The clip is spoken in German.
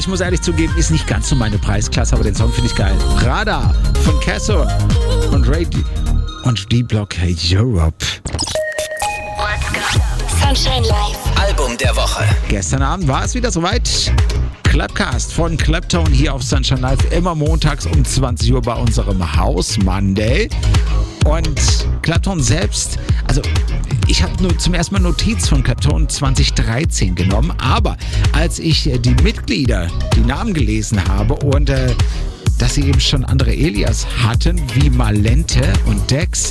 ich muss ehrlich zugeben, ist nicht ganz so meine Preisklasse, aber den Song finde ich geil. Radar von Kesso und D-Block Europe. Let's go. Sunshine Live. Album der Woche. Gestern Abend war es wieder soweit. Clubcast von Clapton hier auf Sunshine Live. Immer montags um 20 Uhr bei unserem House Monday. Und Clapton selbst, also ich habe nur zum ersten Mal Notiz von Clapton 2013 genommen. Aber als ich die Mitglieder, die Namen gelesen habe und dass sie eben schon andere Alias hatten, wie Malente und Dex,